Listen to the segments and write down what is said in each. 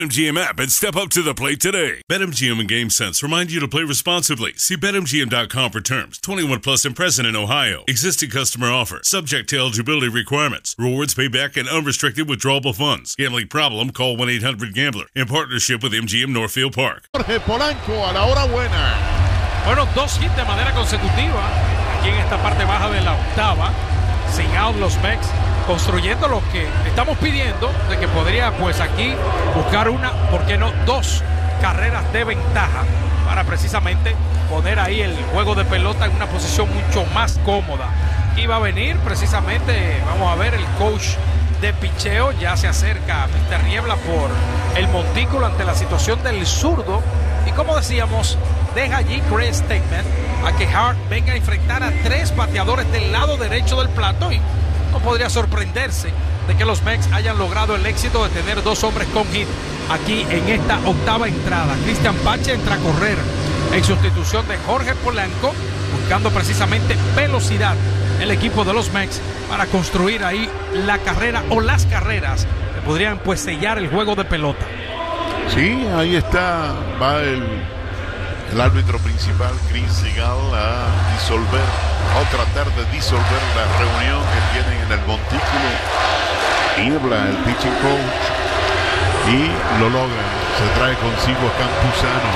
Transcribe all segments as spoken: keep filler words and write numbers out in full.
BetMGM app and step up to the plate today. BetMGM and GameSense remind you to play responsibly. See Bet M G M dot com for terms. twenty-one plus and present in Ohio. Existing customer offer. Subject to eligibility requirements. Rewards payback and unrestricted withdrawable funds. Gambling problem? Call one eight hundred gambler. In partnership with M G M Northfield Park. Jorge Polanco a la hora buena. Bueno, dos hits de manera consecutiva aquí en esta parte baja de la octava. Sin out los Mex, construyendo lo que estamos pidiendo, de que podría pues aquí buscar una, ¿por qué no? Dos carreras de ventaja para precisamente poner ahí el juego de pelota en una posición mucho más cómoda. Y va a venir precisamente, vamos a ver, el coach de picheo ya se acerca a mister Niebla por el montículo ante la situación del zurdo. Y como decíamos, deja allí Chris Statement a que Hart venga a enfrentar a tres bateadores del lado derecho del plato, y no podría sorprenderse de que los Mex hayan logrado el éxito de tener dos hombres con hit aquí en esta octava entrada. Cristian Pache entra a correr en sustitución de Jorge Polanco, buscando precisamente velocidad el equipo de los Mex para construir ahí la carrera o las carreras que podrían pues sellar el juego de pelota. Sí, ahí está, va el, el árbitro principal, Chris Segal, a disolver, o tratar de disolver la reunión que tienen en el montículo. Niebla, el pitching coach, y lo logra, se trae consigo a Campuzano.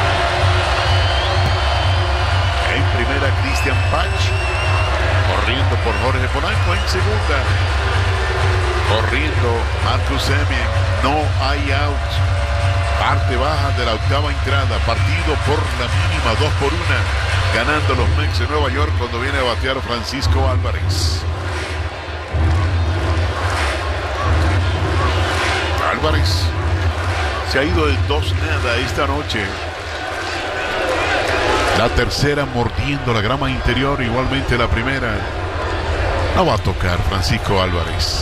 En primera, Cristian Pach, corriendo por Jorge Polanco. En segunda, corriendo Marcus Semien. No hay out. Parte baja de la octava entrada, partido por la mínima, dos por una, ganando los Mex de Nueva York cuando viene a batear Francisco Álvarez. Álvarez se ha ido de dos nada esta noche. La tercera mordiendo la grama interior, igualmente la primera. No va a tocar Francisco Álvarez.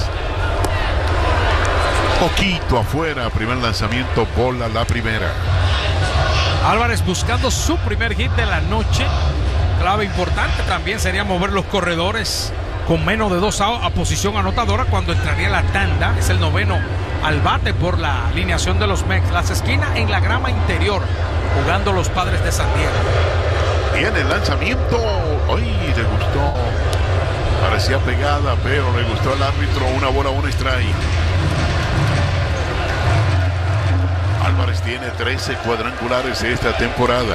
Poquito afuera, primer lanzamiento, bola la primera. Álvarez buscando su primer hit de la noche. Clave importante también sería mover los corredores con menos de dos outs a posición anotadora cuando entraría la tanda. Es el noveno al bate por la alineación de los Mex. Las esquinas en la grama interior, jugando los Padres de San Diego. Viene el lanzamiento. ¡Ay, le gustó! Parecía pegada, pero le gustó al árbitro. Una bola, un strike. Álvarez tiene trece cuadrangulares esta temporada.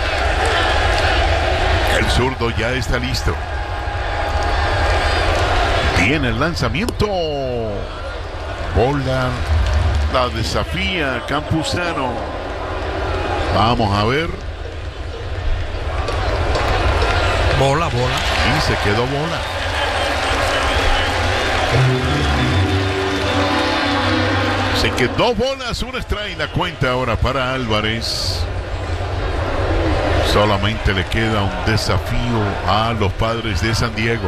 El zurdo ya está listo. Viene el lanzamiento. Bola. La desafía Campuzano. Vamos a ver. Bola, bola. Y se quedó bola. Se quedó bolas, una strike. La cuenta ahora para Álvarez. Solamente le queda un desafío a los Padres de San Diego.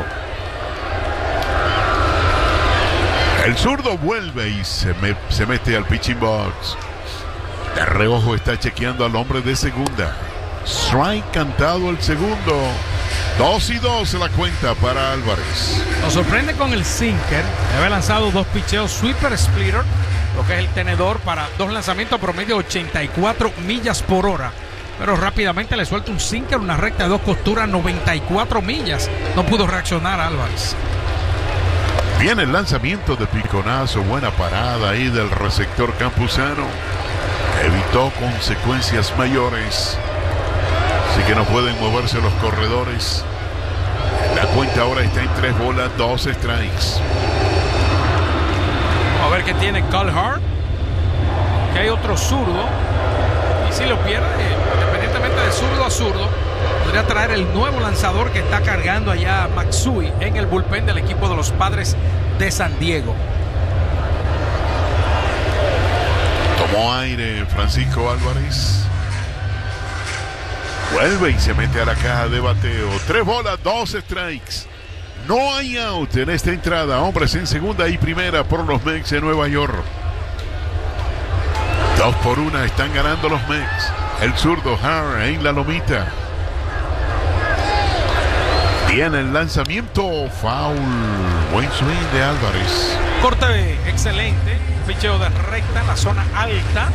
El zurdo vuelve y se, me, se mete al pitching box. De reojo está chequeando al hombre de segunda. Strike cantado el segundo. Dos y dos la cuenta para Álvarez. Nos sorprende con el sinker. Había lanzado dos picheos sweeper splitter, lo que es el tenedor, para dos lanzamientos a promedio de ochenta y cuatro millas por hora. Pero rápidamente le suelta un sinker, una recta de dos costuras, noventa y cuatro millas. No pudo reaccionar Álvarez. Viene el lanzamiento de piconazo, buena parada ahí del receptor Campuzano. Evitó consecuencias mayores. Así que no pueden moverse los corredores. La cuenta ahora está en tres bolas, dos strikes. Vamos a ver qué tiene Cole Hart. Que hay otro zurdo. Y si lo pierde, independientemente de zurdo a zurdo, podría traer el nuevo lanzador que está cargando allá Matsui en el bullpen del equipo de los Padres de San Diego. Tomó aire Francisco Álvarez. Vuelve y se mete a la caja de bateo. Tres bolas, dos strikes. No hay out en esta entrada. Hombres en segunda y primera por los Mex de Nueva York. Dos por una están ganando los Mex. El zurdo Hart en la lomita. Viene el lanzamiento. Foul. Buen swing de Álvarez. Corte excelente picheo de recta en la zona alta.